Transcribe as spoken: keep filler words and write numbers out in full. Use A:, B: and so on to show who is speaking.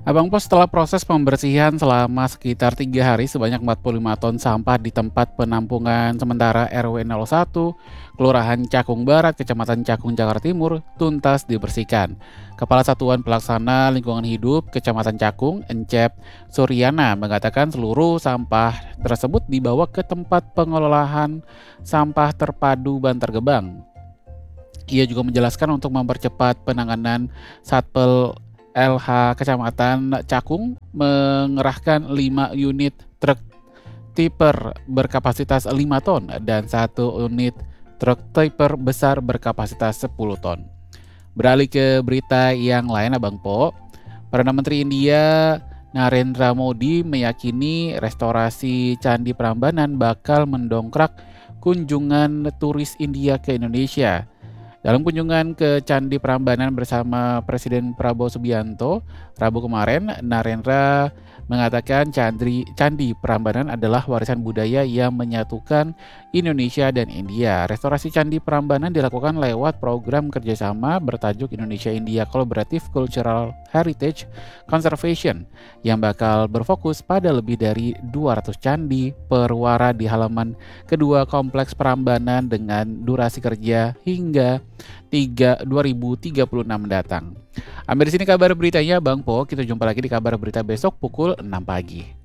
A: Abang Pos, setelah proses pembersihan selama sekitar tiga hari, sebanyak empat puluh lima ton sampah di tempat penampungan sementara R W nol satu, Kelurahan Cakung Barat, Kecamatan Cakung, Jakarta Timur, tuntas dibersihkan. Kepala Satuan Pelaksana Lingkungan Hidup Kecamatan Cakung, Encep Suryana, mengatakan seluruh sampah tersebut dibawa ke tempat pengelolaan sampah terpadu Bantar Gebang. Ia juga menjelaskan untuk mempercepat penanganan, Satpel L H Kecamatan Cakung mengerahkan lima unit truk tipper berkapasitas lima ton dan satu unit truk tipper besar berkapasitas sepuluh ton. Beralih ke berita yang lain, Abang Po, Perdana Menteri India Narendra Modi meyakini restorasi Candi Prambanan bakal mendongkrak kunjungan turis India ke Indonesia. Dalam kunjungan ke Candi Prambanan bersama Presiden Prabowo Subianto Rabu kemarin, Narendra mengatakan Candi, Candi Prambanan adalah warisan budaya yang menyatukan Indonesia dan India. Restorasi Candi Prambanan dilakukan lewat program kerjasama bertajuk Indonesia-India Collaborative Cultural Heritage Conservation yang bakal berfokus pada lebih dari dua ratus candi perwara di halaman kedua Kompleks Prambanan dengan durasi kerja hingga dua ribu tiga puluh enam mendatang. Sampai di sini kabar beritanya, Bang Po. Kita jumpa lagi di kabar berita besok pukul enam pagi.